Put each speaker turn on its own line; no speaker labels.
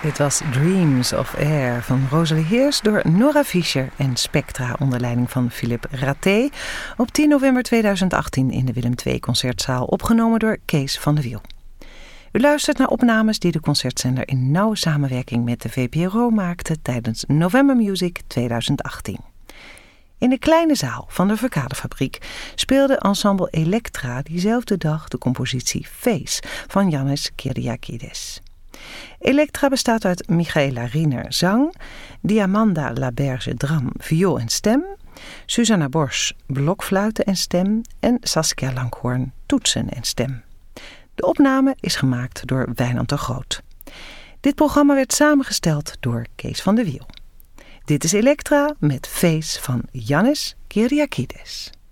Dit was Dreams of Air van Rosalie Heers door Nora Fischer en Spectra onder leiding van Philippe Raté op 10 november 2018 in de Willem II Concertzaal, opgenomen door Kees van de Wiel. U luistert naar opnames die de concertzender in nauwe samenwerking met de VPRO maakte tijdens November Music 2018. In de kleine zaal van de Verkadefabriek speelde ensemble Elektra diezelfde dag de compositie Face van Yannis Kyriakides. Elektra bestaat uit Michaela Riener, zang, Diamanda Laberge Dram, viool en stem, Susanna Borsch, blokfluiten en stem en Saskia Langhoorn, toetsen en stem. De opname is gemaakt door Wijnand de Groot. Dit programma werd samengesteld door Kees van de Wiel. Dit is Elektra met Face van Yannis Kyriakides.